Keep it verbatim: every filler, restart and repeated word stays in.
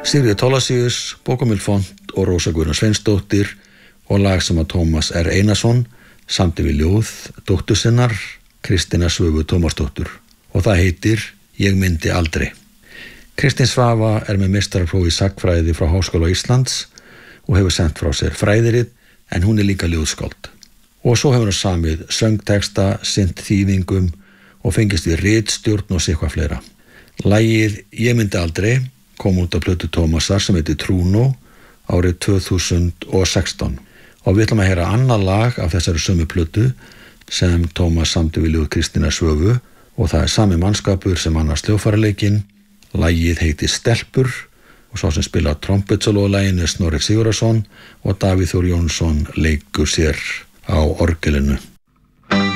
Sigríður Thorlacius, Bókamil Font og Rósa Guðrún Sveinsdóttir og lag sem að Tómas R. Einarsson samdi við ljóð dóttur sinnar, Kristínar Svövu Tómasdóttur, og það heitir Ég myndi aldrei. Kristín Svava er með meistarapróf í sagnfræði frá Háskóla Íslands og hefur sent frá sér fræðirit, en hún er líka ljóðskáld. Og svo hefur hún samið söngteksta, sinnt þýðingum og fengist við ritstjórn og sitthvað fleira. Lagið Ég myndi aldrei kom út af plötu Tómasar sem heitir Trúnó árið tvö þúsund og sextán. Og við ætlum að heyra annað lag af þessari sömu plötu sem Tómas samdi við ljóð Kristínar Svövu, og það er sami mannskapur sem annars hljóðfæraleikinn. Lagið heitir Stelpur og sá sem spila trompetsóló á laginu er Snorri Sigurðarson og Davíð Þór Jónsson leikur sér á orgelinu.